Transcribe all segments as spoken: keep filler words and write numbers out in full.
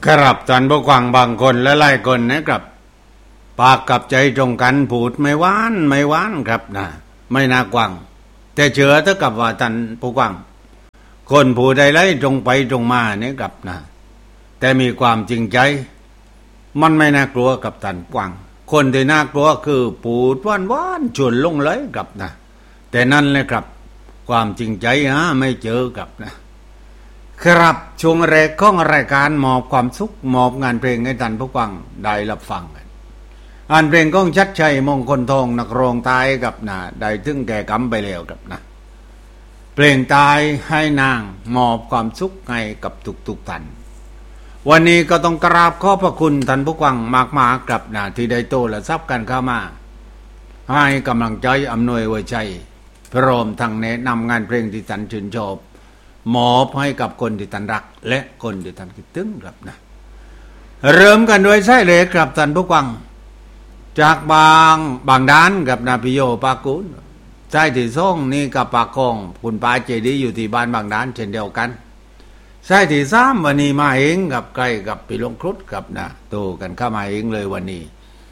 ครับท่านผู้ฟังบางคนและหลายคนนะครับปากกับใจตรงกันพูดไม่หวานไม่หวานครับนะไม่น่ากวังแต่เชื่อเท่ากับว่าท่านผู้ฟังคนพูดใดไรตรงไปตรงมาเนี่ยครับนะแต่มีความจริงใจมันไม่น่ากลัวกับท่านผู้ฟังคนที่น่ากลัวคือพูดหวานหวานชวนลงเลยครับนะแต่นั่นเลยครับความจริงใจฮะไม่เจอกับนะครับช่วงแรกของรายการมอบความสุขมอบงานเพลงให้ท่านผู้ฟังได้รับฟังงานเพลงของชัดชัยมงคลทองนักร้องตายกับนะได้ถึงแก่กรรมไปแล้วกับนะเพลงตายให้นางมอบความสุขให้กับทุกๆท่านวันนี้ก็ต้องกราบขอบพระคุณท่านผู้ฟังมากๆกับนะที่ได้โต้และซับกันเข้ามาให้กำลังใจอำนวยไว้ใจพร้อมทั้งแนะนำงานเพลงที่ท่านชื่นชอบมอบให้กับคนที่ท่านรักและคนที่ท่านคิดถึงครับนะเริ่มกันด้วยไส้เล็กครับท่านผู้ฟังจากบางบางด้านกับนาพิโยปากุลไส้ที่ส่งนี่กับปากคองคุณป้าเจดีอยู่ที่บ้านบางด้านเช่นเดียวกันไส้ที่สามวันนี้มาเองกับใกล้กับปีลงครุฑกับนะโตกันเข้ามาเองเลยวันนี้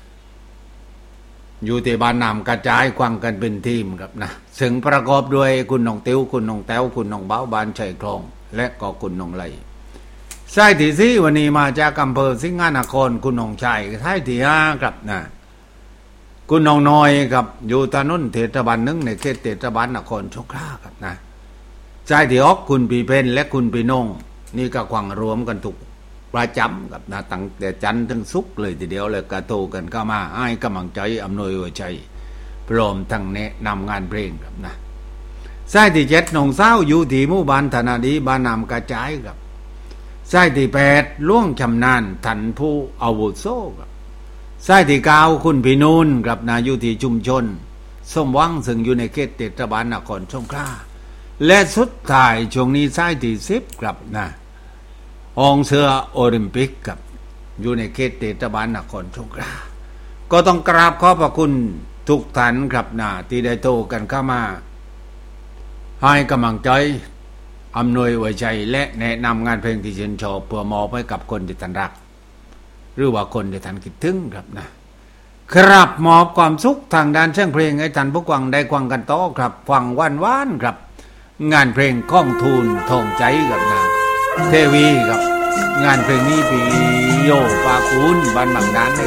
อยู่ที่บ้านนำกระจายควังกันเป็นทีมครับนะซึ่งประกอบด้วยคุณน้องติ้วคุณน้องแต้วคุณน้องเบ้าบ้านชัยคลองและก็คุณน้องไลไส้ที่สี่วันนี้มาจากอำเภอสิงห์นครคุณน้องชัยไส้ที่ห้าครับนะคุณน้องน้อยครับอยู่ถนนเทศบาลหนึ่งในเขตเทศบาลนครสงขลาครับนะไส้ที่ออกคุณปีเพนและคุณปีนงนี่ก็ควังรวมกันถูกประจำกับนะตั้งแต่จันทร์ถึงศุกร์เลยทีเดียวเลยกระโตกันเข้ามาให้กำลังใจอำนวยไว้ใจพร้อมทั้งแนะนำงานเพลงครับนะไส้ที่เจ็ดน้องสาวอยู่ที่หมู่บ้านธนาดีบ้านนำกระจายครับไส้ที่แปดล่วงชำนาญทันผู้อาวุโสครับไส้ที่เก้าคุณพี่นูนครับนะอยู่ที่ชุมชนส้มวังซึ่งอยู่ในเขตเทศบาลนครสงขลาและสุดท้ายช่วงนี้ไส้ที่สิบครับนะองเสือโอลิมปิกกับอยู่ในเขตเทศบาลนครสงขลาก็ต้องกราบขอบพระคุณทุกท่านครับนะที่ได้โตกันเข้ามาให้กำลังใจอำนวยไว้ใจและแนะนำงานเพลงที่ชื่นชอบเพื่อมอบให้กับคนที่ท่านรักหรือว่าคนที่ท่านคิดถึงครับนะครับมอบความสุขทางด้านเสียงเพลงให้ท่านผู้ฟังได้ฟังกันต่อครับฟังหวานๆครับงานเพลงข้องทูลทองใจกับนะเทวีครับงานเพลงนี้ปีโยปาคูนบ้านบางด้าน